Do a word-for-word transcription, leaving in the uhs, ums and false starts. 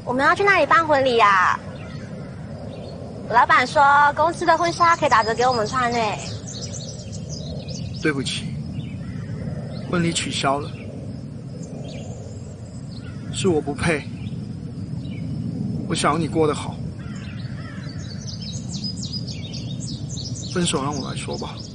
我们要去那里办婚礼呀、啊？我老板说公司的婚纱可以打折给我们穿呢。 对不起，婚礼取消了，是我不配。我想要你过得好，分手让我来说吧。